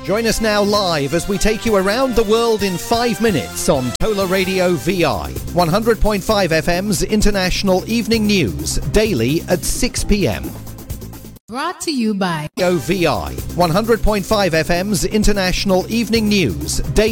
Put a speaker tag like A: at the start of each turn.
A: Join us now live as we take you around the world in 5 minutes on Tola Radio VI. 100.5 FM's International Evening News, daily at 6 p.m.
B: Brought to you by
A: OVI. 100.5 FM's International Evening News, daily